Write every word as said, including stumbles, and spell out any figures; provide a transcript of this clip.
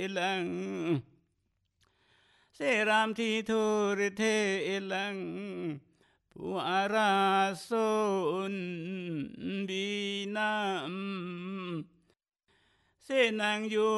ลังเสรามทีทูริเทลังผู้อาราโซนบีนามเสนางอยู่